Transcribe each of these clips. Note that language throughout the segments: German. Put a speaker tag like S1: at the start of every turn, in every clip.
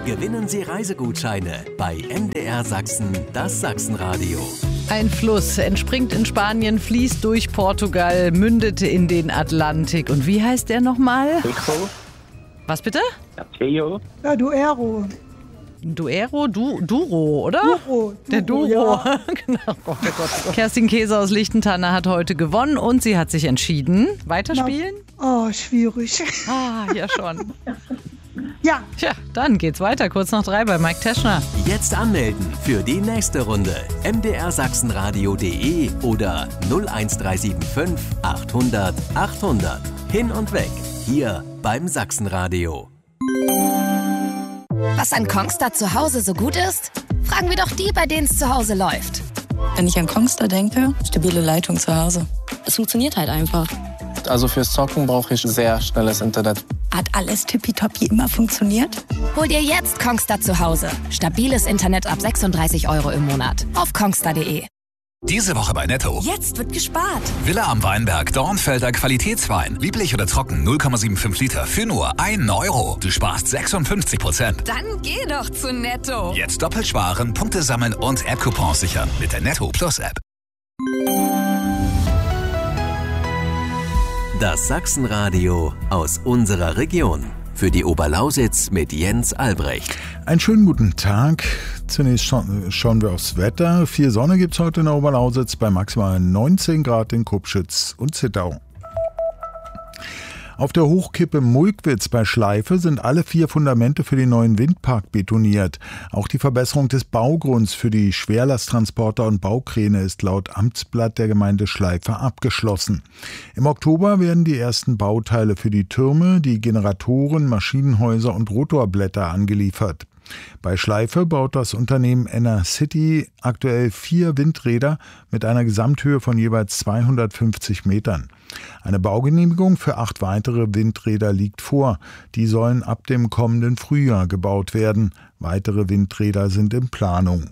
S1: gewinnen Sie Reisegutscheine bei MDR Sachsen, das Sachsenradio.
S2: Ein Fluss entspringt in Spanien, fließt durch Portugal, mündet in den Atlantik. Und wie heißt der nochmal?
S3: Theo.
S2: Was bitte?
S3: Ja, Theo.
S4: Ja, Duero.
S2: Duero, Duro, oder?
S4: Duro.
S2: Der Duro.
S4: Ja.
S2: Genau. Oh Gott. Kerstin Käse aus Lichtentanne hat heute gewonnen und sie hat sich entschieden. Weiterspielen?
S4: Oh, schwierig.
S2: Ja schon.
S4: Ja.
S2: Tja, dann geht's weiter. Kurz nach 3 bei Mike Teschner.
S1: Jetzt anmelden für die nächste Runde. mdrsachsenradio.de oder 01375 800 800. Hin und weg. Hier beim Sachsenradio.
S5: Was an Kongstar zu Hause so gut ist? Fragen wir doch die, bei denen es zu Hause läuft.
S6: Wenn ich an Kongstar denke, stabile Leitung zu Hause.
S7: Es funktioniert halt einfach.
S8: Also fürs Zocken brauche ich sehr schnelles Internet.
S6: Hat alles tippitoppi immer funktioniert?
S5: Hol dir jetzt Kongstar zu Hause. Stabiles Internet ab 36 € im Monat. Auf kongstar.de.
S9: Diese Woche bei Netto.
S5: Jetzt wird gespart.
S9: Villa am Weinberg, Dornfelder Qualitätswein. Lieblich oder trocken, 0,75 Liter für nur 1 €. Du sparst 56%.
S5: Dann geh doch zu Netto.
S9: Jetzt doppelt sparen, Punkte sammeln und App-Coupons sichern mit der Netto Plus App.
S1: Das Sachsenradio aus unserer Region. Für die Oberlausitz mit Jens Albrecht.
S10: Einen schönen guten Tag. Zunächst schauen wir aufs Wetter. Viel Sonne gibt es heute in der Oberlausitz bei maximal 19 Grad in Kupschitz und Zittau. Auf der Hochkippe Mulkwitz bei Schleife sind alle 4 Fundamente für den neuen Windpark betoniert. Auch die Verbesserung des Baugrunds für die Schwerlasttransporter und Baukräne ist laut Amtsblatt der Gemeinde Schleife abgeschlossen. Im Oktober werden die ersten Bauteile für die Türme, die Generatoren, Maschinenhäuser und Rotorblätter angeliefert. Bei Schleife baut das Unternehmen Enercity aktuell 4 Windräder mit einer Gesamthöhe von jeweils 250 Metern. Eine Baugenehmigung für 8 weitere Windräder liegt vor. Die sollen ab dem kommenden Frühjahr gebaut werden. Weitere Windräder sind in Planung.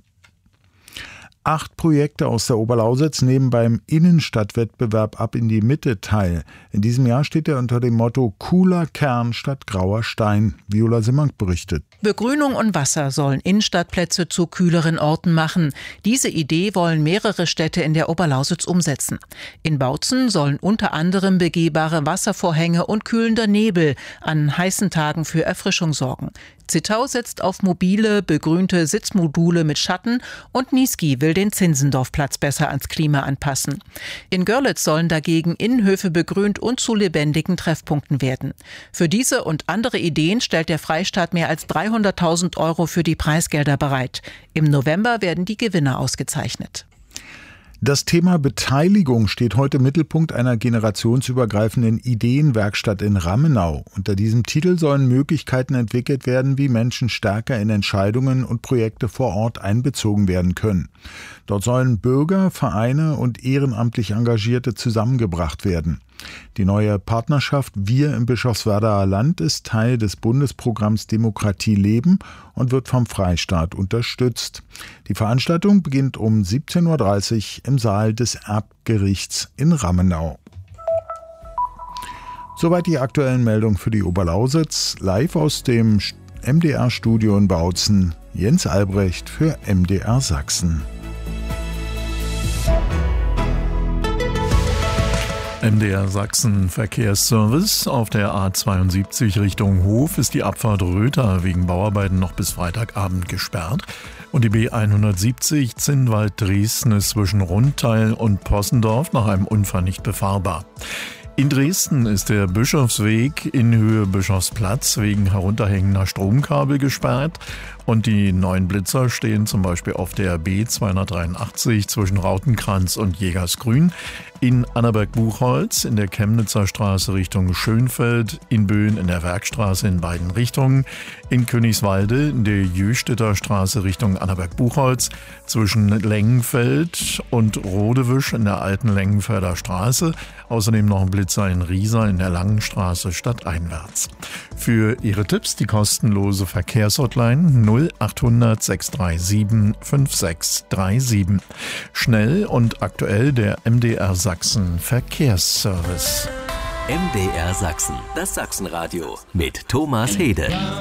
S10: 8 Projekte aus der Oberlausitz nehmen beim Innenstadtwettbewerb Ab in die Mitte teil. In diesem Jahr steht er unter dem Motto Cooler Kern statt grauer Stein. Viola Simmank berichtet.
S11: Begrünung und Wasser sollen Innenstadtplätze zu kühleren Orten machen. Diese Idee wollen mehrere Städte in der Oberlausitz umsetzen. In Bautzen sollen unter anderem begehbare Wasservorhänge und kühlender Nebel an heißen Tagen für Erfrischung sorgen. Zittau setzt auf mobile, begrünte Sitzmodule mit Schatten und Niesky will den Zinzendorfplatz besser ans Klima anpassen. In Görlitz sollen dagegen Innenhöfe begrünt und zu lebendigen Treffpunkten werden. Für diese und andere Ideen stellt der Freistaat mehr als 300.000 € für die Preisgelder bereit. Im November werden die Gewinner ausgezeichnet.
S10: Das Thema Beteiligung steht heute im Mittelpunkt einer generationsübergreifenden Ideenwerkstatt in Rammenau. Unter diesem Titel sollen Möglichkeiten entwickelt werden, wie Menschen stärker in Entscheidungen und Projekte vor Ort einbezogen werden können. Dort sollen Bürger, Vereine und ehrenamtlich Engagierte zusammengebracht werden. Die neue Partnerschaft Wir im Bischofswerder Land ist Teil des Bundesprogramms Demokratie leben und wird vom Freistaat unterstützt. Die Veranstaltung beginnt um 17:30 Uhr im Saal des Erbgerichts in Rammenau. Soweit die aktuellen Meldungen für die Oberlausitz. Live aus dem MDR-Studio in Bautzen. Jens Albrecht für MDR Sachsen.
S12: MDR Sachsen Verkehrsservice. Auf der A72 Richtung Hof ist die Abfahrt Röther wegen Bauarbeiten noch bis Freitagabend gesperrt. Und die B170 Zinnwald-Dresden ist zwischen Rundteil und Possendorf nach einem Unfall nicht befahrbar. In Dresden ist der Bischofsweg in Höhe Bischofsplatz wegen herunterhängender Stromkabel gesperrt und die neuen Blitzer stehen zum Beispiel auf der B283 zwischen Rautenkranz und Jägersgrün, in Annaberg-Buchholz, in der Chemnitzer Straße Richtung Schönfeld, in Böen in der Werkstraße in beiden Richtungen, in Königswalde in der Jöstedter Straße Richtung Annaberg-Buchholz, zwischen Lengenfeld und Rodewisch in der alten Lengenfelder Straße, außerdem noch ein Blitzer in Riesa in der Langenstraße stadteinwärts. Für Ihre Tipps die kostenlose Verkehrshotline 0800 637 5637. Schnell und aktuell der MDR Sachsen Verkehrsservice.
S1: MDR Sachsen, das Sachsenradio mit Thomas Hede.